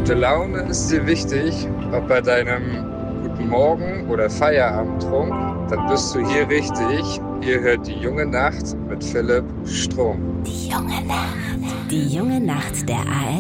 Gute Laune ist dir wichtig, ob bei deinem Guten Morgen oder Feierabendtrunk, dann bist du hier richtig. Ihr hört die junge Nacht mit Philipp Strom. Die junge Nacht. Die junge Nacht der ARD.